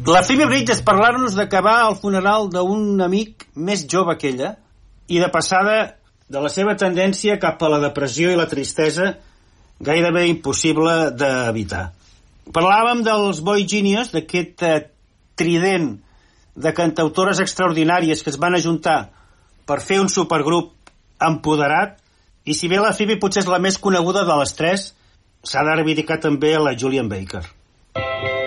La Phoebe Bridgers parlar-nos d'acabar el funeral d'un amic més jove que ella i de passada de la seva tendència cap a la depressió i la tristesa gairebé impossible d'evitar. Parlàvem dels Boy Genius, d'aquest trident de cantautores extraordinàries que es van ajuntar per fer un supergrup empoderat, i si bé la Phoebe potser és la més coneguda de les tres, s'ha de reivindicar també la Julian Baker.